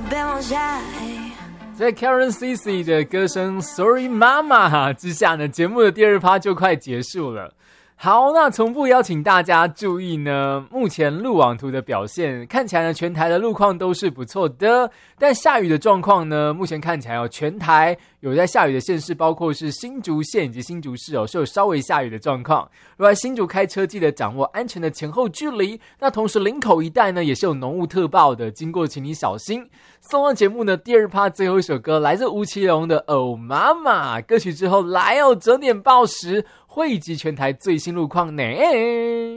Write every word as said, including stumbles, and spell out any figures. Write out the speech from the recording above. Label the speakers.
Speaker 1: 在 Karen C C 的歌声 Sorry Mama 之下呢，节目的第二趴就快结束了。好，那重复邀请大家注意呢，目前路网图的表现看起来呢，全台的路况都是不错的，但下雨的状况呢，目前看起来哦，全台有在下雨的县市，包括是新竹县以及新竹市哦，是有稍微下雨的状况。另外，新竹开车记得掌握安全的前后距离。那同时，林口一带呢也是有浓雾特报的，经过请你小心。送上节目呢第二趴最后一首歌，来自吴奇隆的《哦妈妈》歌曲之后，来哦整点报时汇集全台最新路况呢。